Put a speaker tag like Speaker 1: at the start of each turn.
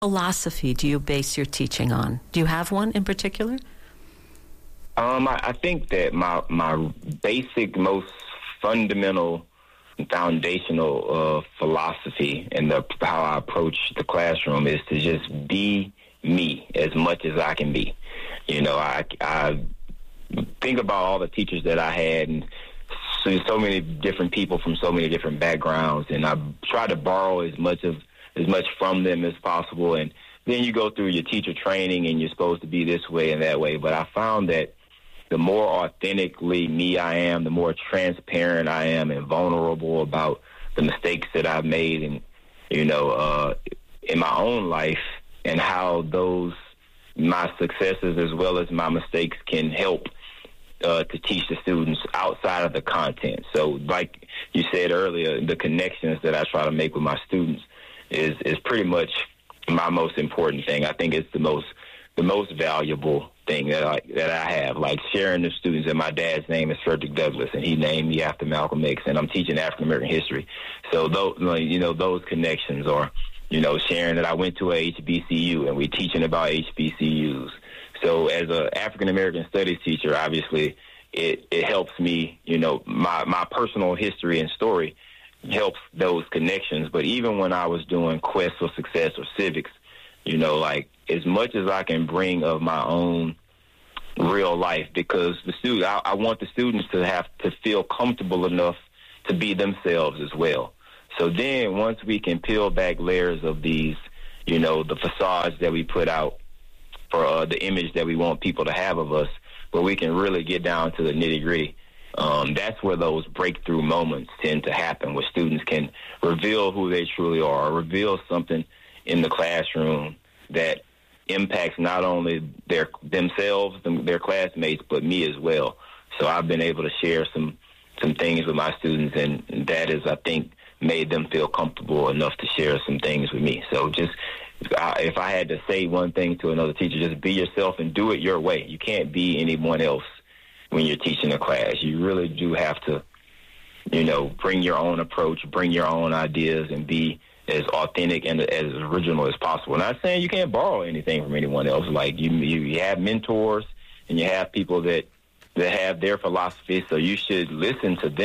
Speaker 1: philosophy do you base your teaching on? Do you have one in particular?
Speaker 2: I think that my basic, most fundamental, foundational philosophy and how I approach the classroom is to just be me as much as I can be. You know, I think about all the teachers that I had and so many different people from so many different backgrounds, and I try to borrow as much from them as possible. And then you go through your teacher training and you're supposed to be this way and that way. But I found that the more authentically me I am, the more transparent I am and vulnerable about the mistakes that I've made and, in my own life, and how my successes as well as my mistakes can help to teach the students outside of the content. So like you said earlier, the connections that I try to make with my students is pretty much my most important thing. I think it's the most valuable thing that I have, like sharing the students. And my dad's name is Frederick Douglass, and he named me after Malcolm X, and I'm teaching African American history. So those connections are, sharing that I went to a HBCU and we're teaching about HBCUs. So as an African American studies teacher, obviously it helps me, my personal history and story helps those connections. But even when I was doing Quest for Success or civics, as much as I can bring of my own real life, because I want the students to have to feel comfortable enough to be themselves as well. So then once we can peel back layers of these, the facades that we put out for the image that we want people to have of us, where we can really get down to the nitty-gritty, that's where those breakthrough moments tend to happen, where students can reveal who they truly are, or reveal something in the classroom that impacts not only themselves, their classmates, but me as well. So I've been able to share some things with my students, and that is, I think, made them feel comfortable enough to share some things with me. So just if I had to say one thing to another teacher, just be yourself and do it your way. You can't be anyone else when you're teaching a class. You really do have to, bring your own approach, bring your own ideas, and be as authentic and as original as possible. Not saying you can't borrow anything from anyone else. Like you have mentors and you have people that have their philosophy, so you should listen to them.